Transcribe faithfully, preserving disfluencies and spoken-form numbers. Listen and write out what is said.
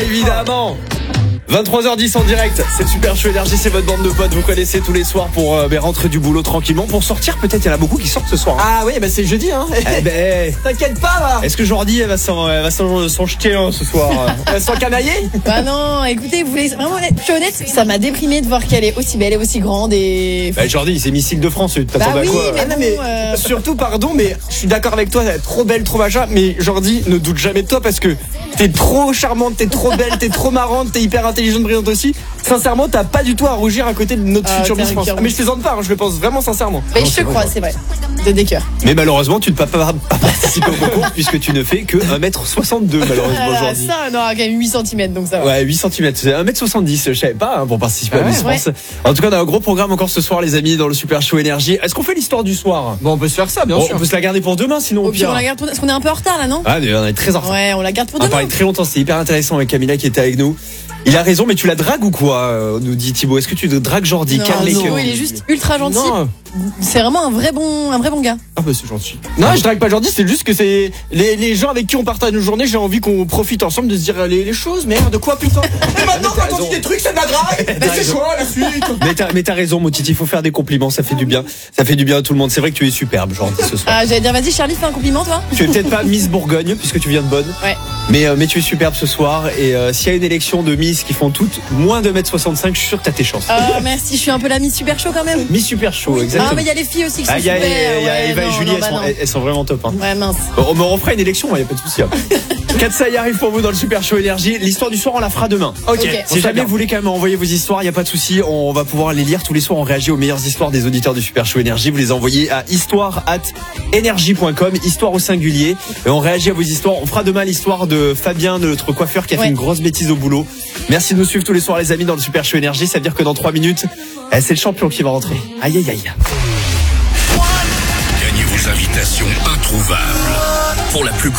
évidemment. vingt-trois heures dix en direct, c'est Super Show Énergie, c'est votre bande de potes, vous connaissez tous les soirs pour euh, ben, rentrer du boulot tranquillement, pour sortir peut-être, il y en a beaucoup qui sortent ce soir. Hein. Ah oui, bah c'est jeudi hein. Eh ben, t'inquiète pas là. Est-ce que Jordi elle va s'en, elle va s'en, s'en jeter un ce soir? Elle va s'en canailler? Bah non, écoutez, vous voulez vraiment honnête, je suis honnête, ça m'a déprimé de voir qu'elle est aussi belle et aussi grande et. Bah Jordi, c'est missile de France, tu t'attends bah à oui, quoi? mais, Ah non, bon, mais euh... surtout pardon, mais je suis d'accord avec toi, elle est trop belle, trop machin, mais Jordi, ne doute jamais de toi parce que t'es trop charmante, t'es trop belle, t'es trop marrante, t'es hyper intelligente, brillante aussi. Sincèrement, t'as pas du tout à rougir à côté de notre Ah, future t'es Miss un France. cœur Ah, mais je plaisante pas, hein, je le pense vraiment sincèrement. Mais Non, je c'est te vrai, crois, ça. c'est vrai. De des cœurs. Mais malheureusement, tu ne peux pas, pas participer au concours puisque tu ne fais que un mètre soixante-deux malheureusement Ah, aujourd'hui. ça, non, quand même huit centimètres, donc ça va. Ouais, huit centimètres, c'est un mètre soixante-dix, je savais pas, hein, pour participer Ah à Miss ouais, France. En tout cas, on a un gros programme encore ce soir, les amis, dans le Super Show Énergie. Est-ce qu'on fait l'histoire du soir? Bon, on peut se faire ça, bien Bon, sûr. on peut se la garder pour demain, sinon Au au pire, pire. on la garde pour... Parce qu'on est un peu en retard là, non? Ah, mais on est très en retard. Ouais, on la garde pour On a demain. parlé très longtemps, c'était hyper intéressant avec Camilla qui était avec nous. Il a raison, mais tu la dragues ou quoi, euh, nous dit Thibaut? Est-ce que tu dragues Jordi? Non, Calme les non, cœurs. il est juste ultra gentil. Non. C'est vraiment un vrai bon, un vrai bon gars. Ah bah c'est gentil. Non, je drague pas Jordi, c'est juste que c'est les, les gens avec qui on partage nos journées, j'ai envie qu'on profite ensemble de se dire les, les choses. Merde, quoi putain? Et maintenant t'as quand on raison. dit des trucs, c'est de la drague. Mais c'est raison. quoi la suite? Mais t'as, mais t'as raison, mon Titi, il faut faire des compliments, ça fait du bien. Ça fait du bien à tout le monde. C'est vrai que tu es superbe, Jordi, ce soir. Ah, j'allais dire, vas-y, Charlie, fais un compliment, toi. Tu es peut-être pas Miss Bourgogne, puisque tu viens de Bonne. Ouais. Mais, euh, mais tu es superbe ce soir. Et euh, s'il y a une élection de Miss qui font toutes moins de un mètre soixante-cinq, je suis sûr que t'as tes chances. Ah, merci, je suis un peu la Miss Super Chaud quand même. Miss Super Show, exactement. Ah, mais il y a les filles aussi qui sont Ah, il y a, super. il y a- il y a ouais, Eva et non, Julie, non, elles, bah sont, non. elles, elles sont vraiment top. Hein. Ouais, mince. Bon, on me refera une élection, il n'y a pas de souci. Hein. Katsa y arrive pour vous dans le Super Show Énergie. L'histoire du soir, on la fera demain. Ok. Ok. on Si se jamais regarde. vous voulez quand même envoyer vos histoires, il n'y a pas de souci. On va pouvoir les lire tous les soirs. On réagit aux meilleures histoires des auditeurs du Super Show Énergie. Vous les envoyez à histoire arobase énergie point com, histoire au singulier. Et on réagit à vos histoires. On fera demain l'histoire de Fabien, de notre coiffeur qui a Ouais. fait une grosse bêtise au boulot. Merci de nous suivre tous les soirs, les amis, dans le Super Show Énergie. Ça veut dire que dans trois minutes, eh, c'est le champion qui va rentrer. Aïe, aïe, aïe. Gagnez vos invitations introuvables pour la plus grande